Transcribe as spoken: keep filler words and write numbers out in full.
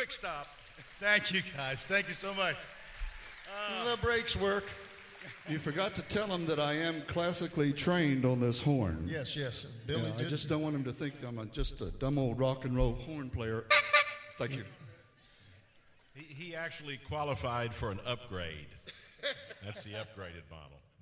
quick stop. Thank you, guys. Thank you so much. Uh, the brakes work. You forgot to tell him that I am classically trained on this horn. Yes, yes. Billy Yeah, I did. just don't want him to think I'm a, just a dumb old rock and roll horn player. Thank you. He, he actually qualified for an upgrade. That's the upgraded model.